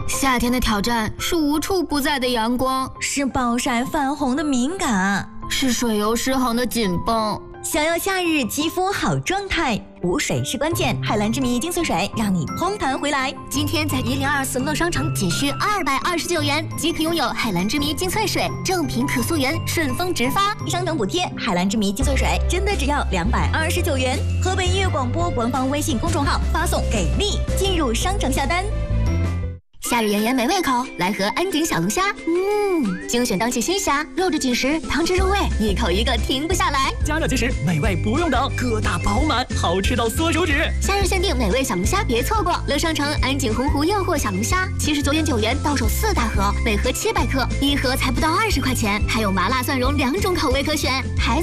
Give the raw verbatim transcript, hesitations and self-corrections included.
夏天的挑战是无处不在的阳光， 是暴晒泛红的敏感， 是水油失衡的紧绷。 想要夏日肌肤好状态，补水是关键。海蓝之谜精粹水让你嘭弹回来。 今天在一零二四乐商城仅需二百二十九元即可拥有海蓝之谜精粹水，正品可溯源，顺丰直发， 商城补贴。海蓝之谜精粹水真的只要两百二十九元。河北音乐广播官方微信公众号发送给力，进入商城下单。 夏日炎炎没胃口，来盒安井小龙虾。嗯，精选当季新虾，肉质紧实，汤汁入味，一口一个停不下来。 加热即食，美味不用等，个大饱满，好吃到缩手指。 夏日限定美味小龙虾，别错过！乐商城安井洪湖诱惑小龙虾，七十九点九元到手四大盒，每盒七百克，一盒才不到二十块钱，还有麻辣蒜蓉两种口味可选。还